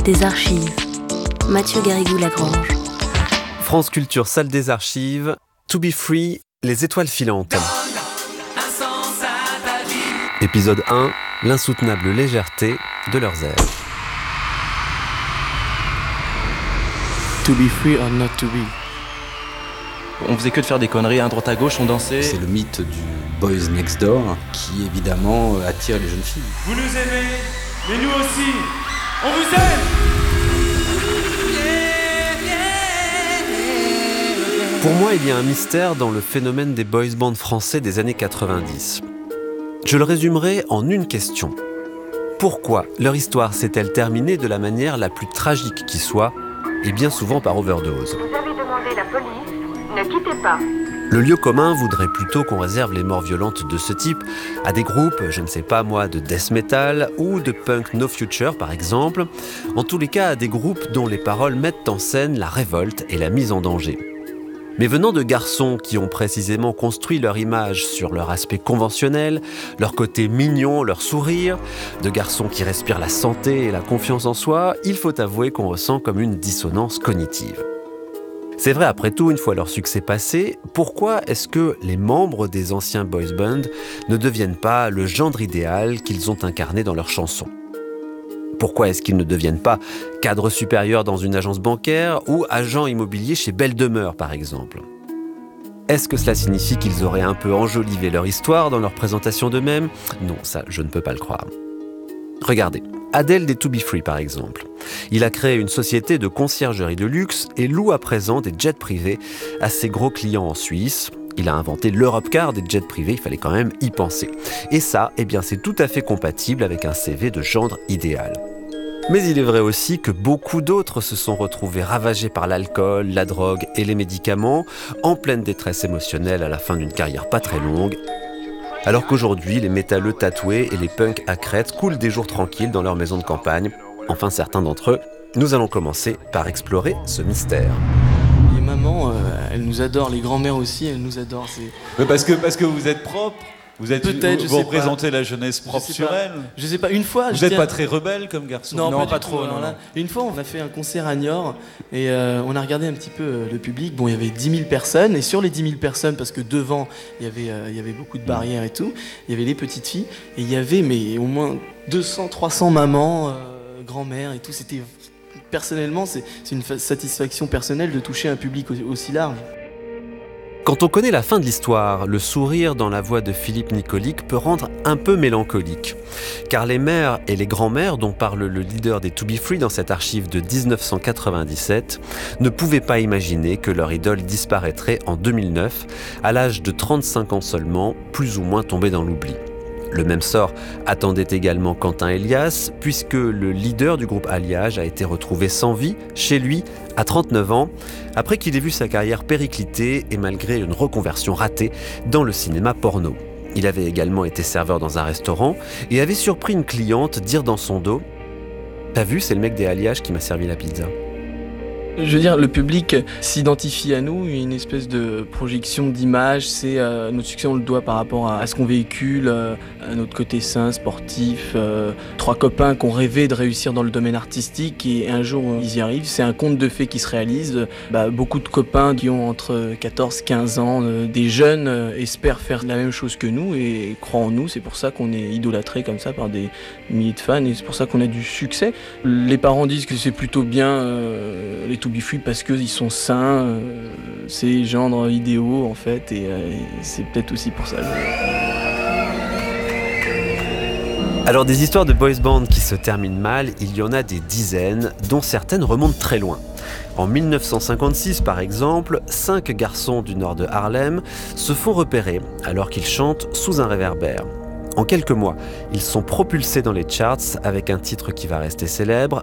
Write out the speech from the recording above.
des archives. Mathieu Garrigou-Lagrange. France Culture, salle des archives. To be free, les étoiles filantes. Épisode 1, l'insoutenable légèreté de leurs ailes. To be free or not to be. On faisait que de faire des conneries, à droite à gauche, on dansait. C'est le mythe du Boys Next Door qui évidemment attire les jeunes filles. Vous nous aimez, mais nous aussi, on vous aime. Pour moi, il y a un mystère dans le phénomène des boys bands français des années 90. Je le résumerai en une question. Pourquoi leur histoire s'est-elle terminée de la manière la plus tragique qui soit, et bien souvent par overdose ? Vous avez demandé la police, ne quittez pas. Le lieu commun voudrait plutôt qu'on réserve les morts violentes de ce type à des groupes, je ne sais pas moi, de death metal ou de punk no future par exemple. En tous les cas, à des groupes dont les paroles mettent en scène la révolte et la mise en danger. Mais venant de garçons qui ont précisément construit leur image sur leur aspect conventionnel, leur côté mignon, leur sourire, de garçons qui respirent la santé et la confiance en soi, il faut avouer qu'on ressent comme une dissonance cognitive. C'est vrai, après tout, une fois leur succès passé, pourquoi est-ce que les membres des anciens boys bands ne deviennent pas le gendre idéal qu'ils ont incarné dans leurs chansons ? Pourquoi est-ce qu'ils ne deviennent pas cadres supérieurs dans une agence bancaire ou agents immobiliers chez Belle Demeure, par exemple ? Est-ce que cela signifie qu'ils auraient un peu enjolivé leur histoire dans leur présentation d'eux-mêmes ? Non, ça, je ne peux pas le croire. Regardez, Adèle des To Be Free, par exemple. Il a créé une société de conciergerie de luxe et loue à présent des jets privés à ses gros clients en Suisse. Il a inventé l'Europecar des jets privés, il fallait quand même y penser. Et ça, c'est tout à fait compatible avec un CV de gendre idéal. Mais il est vrai aussi que beaucoup d'autres se sont retrouvés ravagés par l'alcool, la drogue et les médicaments, en pleine détresse émotionnelle à la fin d'une carrière pas très longue. Alors qu'aujourd'hui, les métalleux tatoués et les punks à crête coulent des jours tranquilles dans leur maison de campagne. Enfin, certains d'entre eux. Nous allons commencer par explorer ce mystère. Les mamans, elles nous adorent, les grands-mères aussi, elles nous adorent. Mais parce que vous êtes propre. Vous représentez la jeunesse propre sur elle. Je sais pas, une fois... Vous n'êtes pas très rebelle comme garçon. Non, pas trop. Non. Une fois, on a fait un concert à Niort et on a regardé un petit peu le public. Bon, il y avait 10 000 personnes et sur les 10 000 personnes, parce que devant, il y avait beaucoup de barrières et tout, il y avait les petites filles et il y avait au moins 200, 300 mamans, grand-mères et tout. C'était... Personnellement, c'est une satisfaction personnelle de toucher un public aussi large. Quand on connaît la fin de l'histoire, le sourire dans la voix de Philippe Nicolic peut rendre un peu mélancolique. Car les mères et les grands-mères dont parle le leader des To Be Free dans cette archive de 1997 ne pouvaient pas imaginer que leur idole disparaîtrait en 2009, à l'âge de 35 ans seulement, plus ou moins tombé dans l'oubli. Le même sort attendait également Quentin Elias, puisque le leader du groupe Alliage a été retrouvé sans vie, chez lui, à 39 ans, après qu'il ait vu sa carrière péricliter et malgré une reconversion ratée dans le cinéma porno. Il avait également été serveur dans un restaurant et avait surpris une cliente dire dans son dos « T'as vu, c'est le mec des Alliages qui m'a servi la pizza ». Je veux dire, le public s'identifie à nous, une espèce de projection d'image. C'est notre succès, on le doit par rapport à ce qu'on véhicule, à notre côté sain, sportif. 3 copains qui ont rêvé de réussir dans le domaine artistique et un jour ils y arrivent. C'est un conte de fées qui se réalise. Beaucoup de copains qui ont entre 14 et 15 ans, des jeunes, espèrent faire la même chose que nous et croient en nous. C'est pour ça qu'on est idolâtrés comme ça par des milliers de fans et c'est pour ça qu'on a du succès. Les parents disent que c'est plutôt bien les To Be Free parce qu'ils sont sains, c'est gendres idéaux en fait et c'est peut-être aussi pour ça. Alors des histoires de boys band qui se terminent mal, il y en a des dizaines, dont certaines remontent très loin. En 1956 par exemple, 5 garçons du nord de Harlem se font repérer alors qu'ils chantent sous un réverbère. En quelques mois, ils sont propulsés dans les charts avec un titre qui va rester célèbre,